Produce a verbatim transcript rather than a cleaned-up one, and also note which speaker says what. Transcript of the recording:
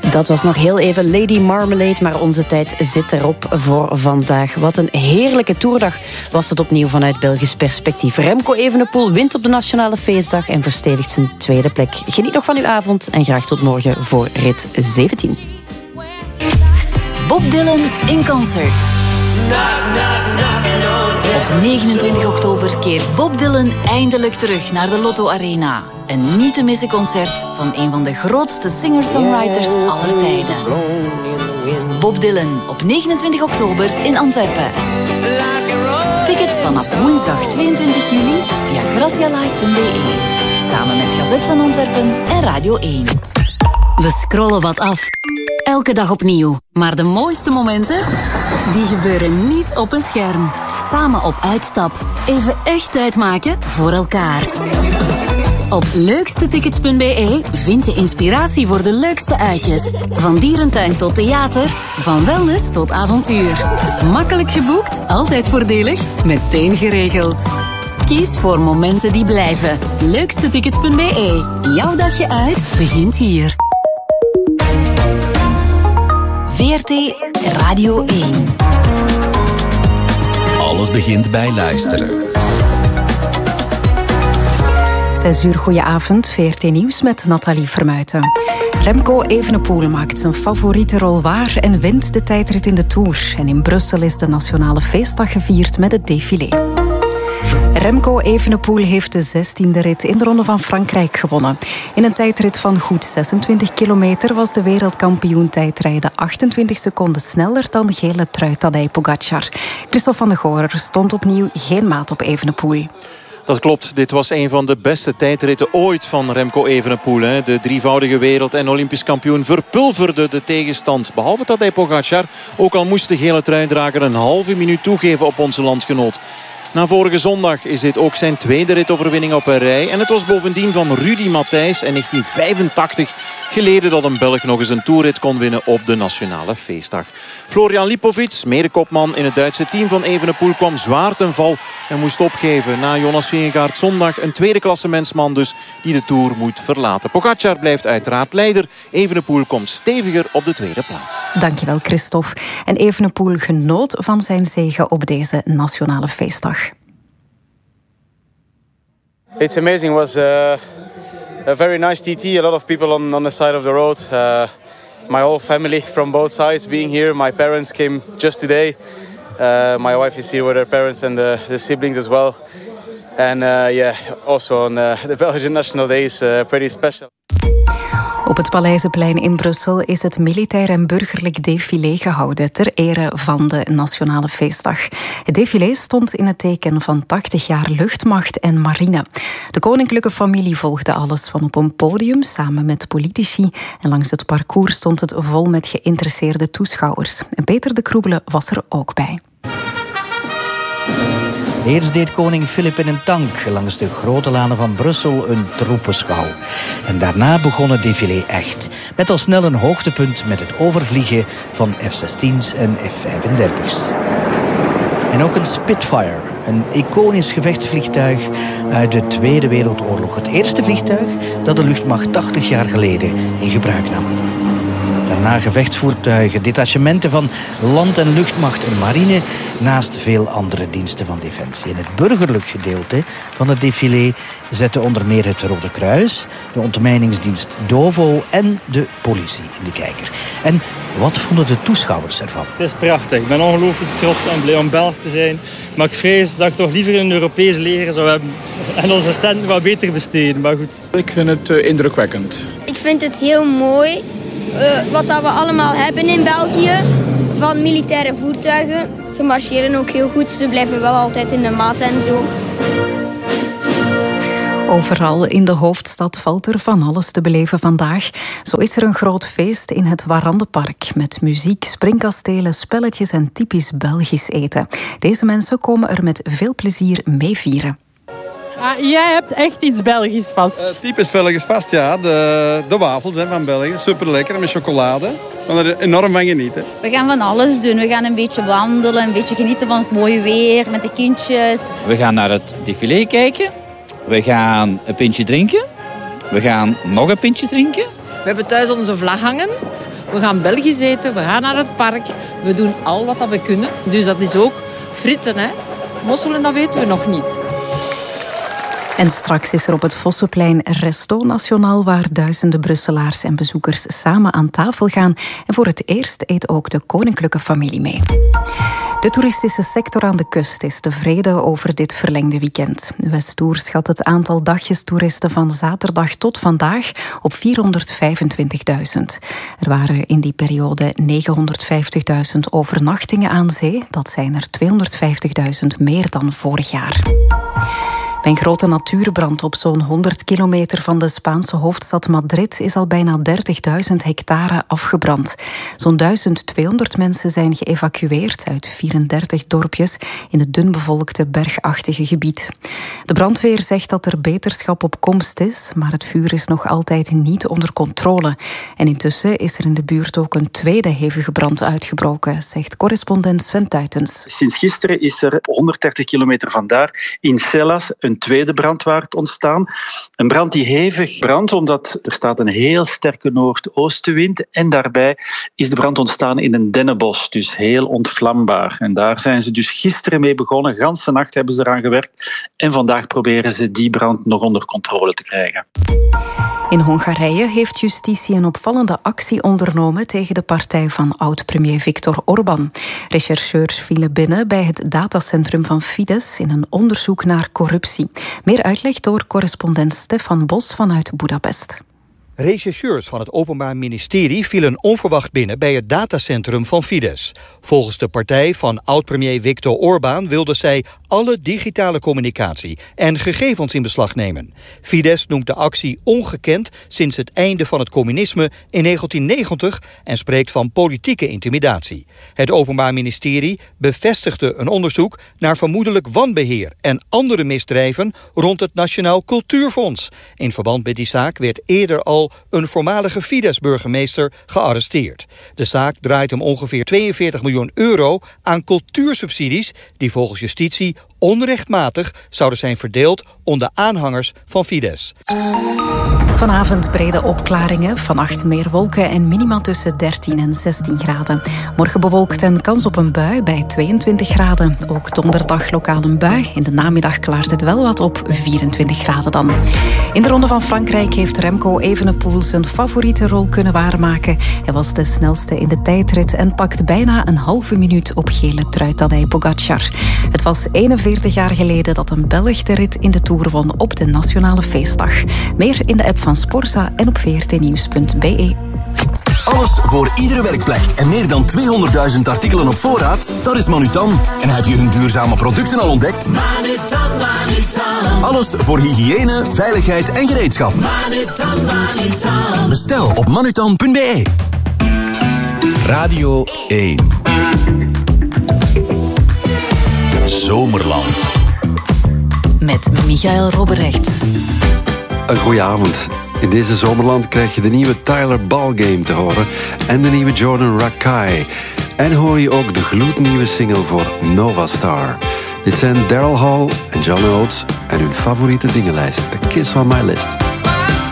Speaker 1: Dat was nog heel even Lady Marmalade, maar onze tijd zit erop voor vandaag. Wat een heerlijke toerdag was het opnieuw vanuit Belgisch perspectief. Remco Evenepoel wint op de Nationale Feestdag en verstevigt zijn tweede plek. Geniet nog van uw avond en graag tot morgen voor rit zeventien.
Speaker 2: Bob Dylan in concert. Op negenentwintig oktober keert Bob Dylan eindelijk terug naar de Lotto Arena. Een niet te missen concert van een van de grootste singer-songwriters aller tijden. Bob Dylan op negenentwintig oktober in Antwerpen. Tickets vanaf woensdag tweeëntwintig juli via gracialive punt b e. Samen met Gazet van Antwerpen en Radio één.
Speaker 3: We scrollen wat af. Elke dag opnieuw. Maar de mooiste momenten, die gebeuren niet op een scherm. Samen op uitstap. Even echt tijd maken voor elkaar. Op leukstetickets punt b e vind je inspiratie voor de leukste uitjes. Van dierentuin tot theater, van wellness tot avontuur. Makkelijk geboekt, altijd voordelig, meteen geregeld. Kies voor momenten die blijven. leukstetickets punt b e. Jouw dagje uit begint hier.
Speaker 2: V R T Radio één.
Speaker 4: Alles begint bij luisteren.
Speaker 5: Zes uur, goedenavond. V R T Nieuws met Nathalie Vermuiten. Remco Evenepoel maakt zijn favoriete rol waar en wint de tijdrit in de Tour. En in Brussel is de Nationale Feestdag gevierd met het défilé. Remco Evenepoel heeft de zestiende rit in de Ronde van Frankrijk gewonnen. In een tijdrit van goed zesentwintig kilometer was de wereldkampioen tijdrijden achtentwintig seconden sneller dan gele trui Tadej Pogacar. Christophe van de Goor stond opnieuw geen maat op Evenepoel.
Speaker 6: Dat klopt, dit was een van de beste tijdritten ooit van Remco Evenepoel. Hè. De drievoudige wereld- en olympisch kampioen verpulverde de tegenstand. Behalve Tadej Pogacar, ook al moest de gele truidrager een halve minuut toegeven op onze landgenoot. Na vorige zondag is dit ook zijn tweede ritoverwinning op een rij. En het was bovendien van Rudy Matthijs in negentien vijfentachtig geleden dat een Belg nog eens een toerrit kon winnen op de Nationale Feestdag. Florian Lipovic, medekopman in het Duitse team van Evenepoel, kwam zwaar ten val en moest opgeven. Na Jonas Vingegaard zondag een tweede klassementsman dus die de Tour moet verlaten. Pogacar blijft uiteraard leider. Evenepoel komt steviger op de tweede plaats.
Speaker 5: Dankjewel Christophe. En Evenepoel genoot van zijn zege op deze Nationale Feestdag.
Speaker 7: It's amazing. It was uh, a very nice T T. A lot of people on, on the side of the road. Uh, my whole family from both sides being here. My parents came just today. Uh, my wife is here with her parents and the, the siblings as well. And uh, yeah, also on uh, the Belgian National Day is uh, pretty special.
Speaker 5: Op het Paleizenplein in Brussel is het militair en burgerlijk défilé gehouden ter ere van de Nationale Feestdag. Het défilé stond in het teken van tachtig jaar luchtmacht en marine. De koninklijke familie volgde alles van op een podium samen met politici en langs het parcours stond het vol met geïnteresseerde toeschouwers. En Peter de Kroebele was er ook bij.
Speaker 8: Eerst deed koning Filip in een tank langs de grote lanen van Brussel een troepenschouw. En daarna begon het défilé echt. Met al snel een hoogtepunt met het overvliegen van F zestien's en F vijfendertig's. En ook een Spitfire, een iconisch gevechtsvliegtuig uit de Tweede Wereldoorlog. Het eerste vliegtuig dat de luchtmacht tachtig jaar geleden in gebruik nam. Daarna gevechtsvoertuigen, detachementen van land- en luchtmacht en marine, naast veel andere diensten van defensie. In het burgerlijk gedeelte van het défilé zetten onder meer het Rode Kruis, de ontmijningsdienst Dovo en de politie in de kijker. En wat vonden de toeschouwers ervan?
Speaker 9: Het is prachtig. Ik ben ongelooflijk trots en blij om Belg te zijn. Maar ik vrees dat ik toch liever een Europees leger zou hebben en onze centen wat beter besteden. Maar goed.
Speaker 10: Ik vind het uh, indrukwekkend.
Speaker 11: Ik vind het heel mooi. Uh, wat dat we allemaal hebben in België van militaire voertuigen. Ze marcheren ook heel goed, ze blijven wel altijd in de maat en zo.
Speaker 5: Overal in de hoofdstad valt er van alles te beleven vandaag. Zo is er een groot feest in het Warandenpark met muziek, springkastelen, spelletjes en typisch Belgisch eten. Deze mensen komen er met veel plezier mee vieren.
Speaker 12: Ah, jij hebt echt iets Belgisch vast.
Speaker 13: Uh, typisch Belgisch vast, ja. De, de wafels hè, van België. Super lekker met chocolade. We gaan er enorm van genieten.
Speaker 14: We gaan van alles doen. We gaan een beetje wandelen, een beetje genieten van het mooie weer met de kindjes.
Speaker 15: We gaan naar het défilé kijken. We gaan een pintje drinken. We gaan nog een pintje drinken.
Speaker 16: We hebben thuis onze vlag hangen. We gaan Belgisch eten, we gaan naar het park. We doen al wat we kunnen. Dus dat is ook fritten, hè. Mosselen, dat weten we nog niet.
Speaker 5: En straks is er op het Vossenplein Resto Nationaal, waar duizenden Brusselaars en bezoekers samen aan tafel gaan. En voor het eerst eet ook de koninklijke familie mee. De toeristische sector aan de kust is tevreden over dit verlengde weekend. Westoer schat het aantal dagjestoeristen van zaterdag tot vandaag op vierhonderdvijfentwintigduizend. Er waren in die periode negenhonderdvijftigduizend overnachtingen aan zee. Dat zijn er tweehonderdvijftigduizend meer dan vorig jaar. Bij een grote natuurbrand op zo'n honderd kilometer van de Spaanse hoofdstad Madrid is al bijna dertigduizend hectare afgebrand. Zo'n duizend tweehonderd mensen zijn geëvacueerd uit vierendertig dorpjes in het dunbevolkte bergachtige gebied. De brandweer zegt dat er beterschap op komst is, maar het vuur is nog altijd niet onder controle. En intussen is er in de buurt ook een tweede hevige brand uitgebroken, zegt correspondent Sven Tuitens.
Speaker 17: Sinds gisteren is er honderddertig kilometer vandaar in Cellas een tweede brandwaard ontstaan. Een brand die hevig brandt omdat er staat een heel sterke noordoostenwind en daarbij is de brand ontstaan in een dennenbos, dus heel ontvlambaar. En daar zijn ze dus gisteren mee begonnen. Ganse nacht hebben ze eraan gewerkt en vandaag proberen ze die brand nog onder controle te krijgen.
Speaker 5: In Hongarije heeft justitie een opvallende actie ondernomen tegen de partij van oud-premier Viktor Orbán. Rechercheurs vielen binnen bij het datacentrum van Fidesz in een onderzoek naar corruptie. Meer uitleg door correspondent Stefan Bos vanuit Budapest.
Speaker 18: Rechercheurs van het Openbaar Ministerie vielen onverwacht binnen bij het datacentrum van Fidesz. Volgens de partij van oud-premier Viktor Orbán wilden zij alle digitale communicatie en gegevens in beslag nemen. Fidesz noemt de actie ongekend sinds het einde van het communisme in negentien negentig en spreekt van politieke intimidatie. Het Openbaar Ministerie bevestigde een onderzoek naar vermoedelijk wanbeheer en andere misdrijven rond het Nationaal Cultuurfonds. In verband met die zaak werd eerder al een voormalige Fidesz-burgemeester gearresteerd. De zaak draait om ongeveer tweeënveertig miljoen euro aan cultuursubsidies die volgens justitie onrechtmatig zouden zijn verdeeld onder aanhangers van Fidesz.
Speaker 5: Vanavond brede opklaringen, vannacht meer wolken en minima tussen dertien en zestien graden. Morgen bewolkt en kans op een bui bij tweeëntwintig graden. Ook donderdag lokaal een bui. In de namiddag klaart het wel wat op, vierentwintig graden dan. In de Ronde van Frankrijk heeft Remco Evenepoel zijn favoriete rol kunnen waarmaken. Hij was de snelste in de tijdrit en pakte bijna een halve minuut op gele trui Tadej Pogačar. Het was eenenveertig jaar geleden dat een Belg de rit in de Tour won op de Nationale Feestdag. Meer in de app van Sporza en op v r t nieuws punt b e.
Speaker 19: Alles voor iedere werkplek en meer dan tweehonderdduizend artikelen op voorraad? Dat is Manutan. En heb je hun duurzame producten al ontdekt? Manutan, Manutan. Alles voor hygiëne, veiligheid en gereedschap. Manutan, Manutan. Bestel op manutan punt b e.
Speaker 4: Radio één. Zomerland.
Speaker 2: Met Michael Robberecht.
Speaker 20: Een goeie avond. In deze Zomerland krijg je de nieuwe Tyler Ballgame te horen en de nieuwe Jordan Rakei. En hoor je ook de gloednieuwe single voor Nova Star. Dit zijn Daryl Hall en John Oates en hun favoriete dingenlijst, The Kiss on My List.